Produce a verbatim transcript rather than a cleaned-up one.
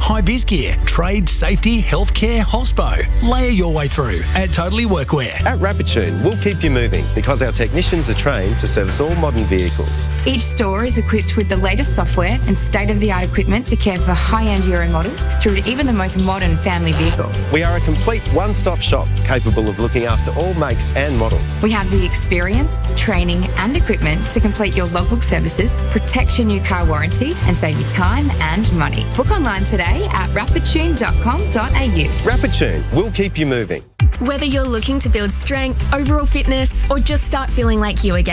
high-vis gear, trade, safety, healthcare, hospo. Layer your way through at Totally Workwear. At Rapidtune, we'll keep you moving because our technicians are trained to service all modern vehicles. Each store is equipped with the latest software and state-of-the-art equipment to care for high-end Euro models through to even the most modern family vehicle. We are a complete one-stop shop capable of looking after all makes and models. We have the experience, training and equipment to complete your logbook services, protect your new car warranty and save you time and money. Book online today at rapidtune dot com dot a u. Rapidtune, we'll keep you moving. Whether you're looking to build strength, overall fitness, or just start feeling like you again,